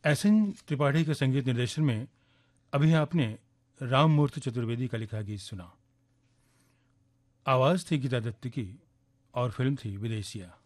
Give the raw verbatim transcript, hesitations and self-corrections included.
S N Tripathi के संगीत निर्देशन में अभी आपने राम मूर्ति चतुर्वेदी का लिखा गीत सुना। आवाज थी गीता दत्त की और फिल्म थी विदेशिया।